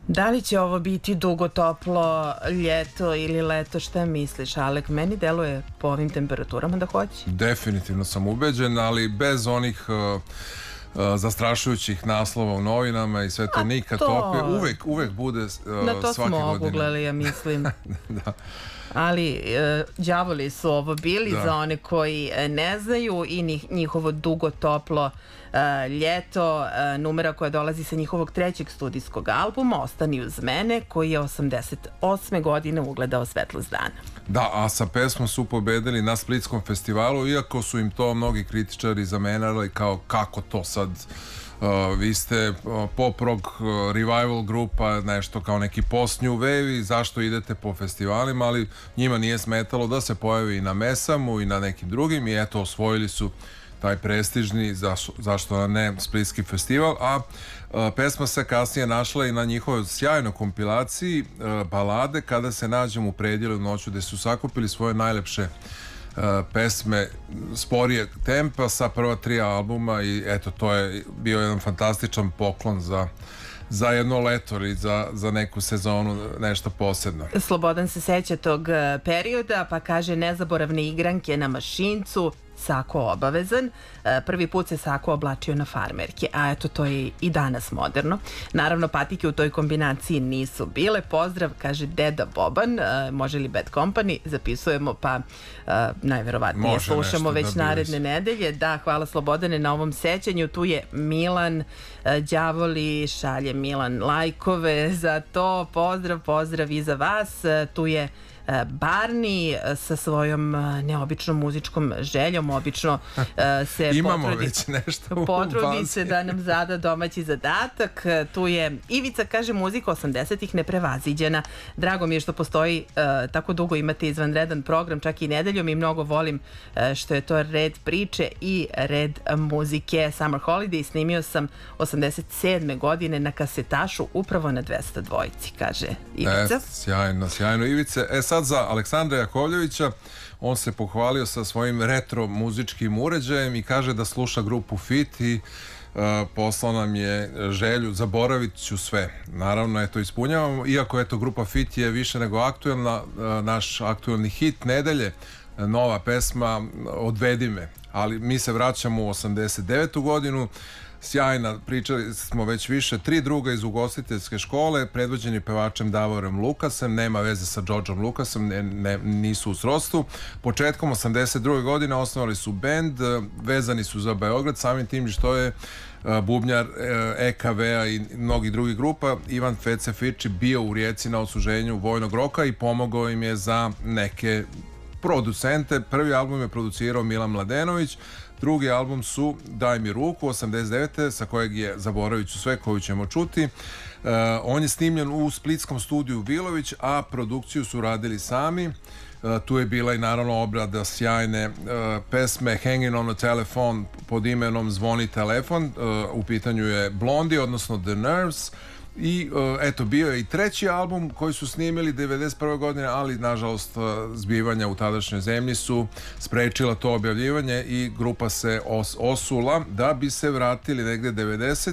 Da li će ovo biti dugo toplo ljeto ili leto, šta misliš, Alek? Meni deluje po ovim temperaturama da hoće. Definitivno sam ubeđen, ali bez onih zastrašujućih naslova u novinama i sve to nikad topi. Uvek bude svake godine. Na to smo oguglali, ja mislim. Da. Ali đavoli su ovo bili za one koji ne znaju i njihovo dugo toplo ljeto, numera koja dolazi sa njihovog trećeg studijskog albuma Ostani uz mene, koji je 88. godine ugledao svetlost dana. Da, a sa pesmom su pobedili na Splitskom festivalu, iako su im to mnogi kritičari zamenali kao kako to sad vi ste pop rock revival grupa, nešto kao neki post new wave i zašto idete po festivalima, ali njima nije smetalo da se pojavi i na Mesamu i na nekim drugim i eto osvojili su taj prestižni, zašto ne, Splitski festival, a pesma se kasnije našla i na njihovoj sjajnoj kompilaciji balade Kada se nađemo u predjelu noću, gde su sakupili svoje najlepše pesme sporijeg tempa sa prva 3 albuma i eto to je bio jedan fantastičan poklon za jedno leto ili za neku sezonu, nešto posebno. Slobodan se seća tog perioda pa kaže nezaboravne igranke na mašincu, sako obavezan. Prvi put se sako oblačio na farmerke, a eto to je i danas moderno. Naravno patike u toj kombinaciji nisu bile. Pozdrav, kaže Deda Boban, može li Bad Company, zapisujemo pa najverovatnije slušamo već naredne nedelje. Da, hvala Slobodane na ovom sećanju. Tu je Milan đavoli, šalje Milan lajkove za to. Pozdrav i za vas. Tu je Barni sa svojom neobičnom muzičkom željom, obično se potrudi se da nam zada domaći zadatak. Tu je Ivica, kaže muzika 80-ih neprevaziđena. Drago mi je što postoji tako dugo, imate izvanredan program, čak i nedeljom, i mnogo volim što je to red priče i red muzike. Summer Holiday snimio sam 87. godine na kasetašu upravo na 202, kaže Ivica. Sjajno Ivice. Sad za Aleksandra Jakovljevića, on se pohvalio sa svojim retro muzičkim uređajem i kaže da sluša grupu Fit i poslao nam je želju Zaboravit ću sve. Naravno, eto, ispunjavamo, iako eto, grupa Fit je više nego aktuelna, naš aktuelni hit nedelje, nova pesma Odvedi me, ali mi se vraćamo u 89. godinu. Sjajna, pričali smo već više, 3 druga iz ugostiteljske škole, predvođeni pevačem Davorem Lukasem, nema veze sa Georgeom Lukasom, nisu u srodstvu. Početkom 82. godine osnovali su bend, vezani su za Beograd, samim tim što je bubnjar EKV-a i mnogih drugih grupa, Ivan Fece Fiči, bio u Rijeci na odsluženju vojnog roka i pomogao im je za neke producente. Prvi album je producirao Milan Mladenović, drugi album su Daj mi ruku 89. sa kojeg je Zaboravit ću sve, koju ćemo čuti. On je snimljen u splitskom studiju Vilović, a produkciju su radili sami. Tu je bila i naravno obrada sjajne pesme Hanging on a Telephone pod imenom Zvoni telefon. U pitanju je Blondie, odnosno The Nerves. I eto, bio je i treći album koji su snimili 91. godine, ali nažalost zbivanja u tadašnjoj zemlji su sprečila to objavljivanje i grupa se osula da bi se vratili negde 90.